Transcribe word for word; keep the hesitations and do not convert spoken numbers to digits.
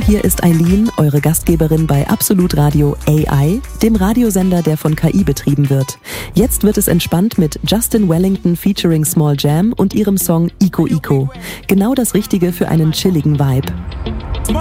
hier ist Eileen, eure Gastgeberin bei Absolut Radio A I, dem Radiosender, der von K I betrieben wird. Jetzt wird es entspannt mit Justin Wellington featuring Small Jam und ihrem Song Iko Iko. Genau das Richtige für einen chilligen Vibe.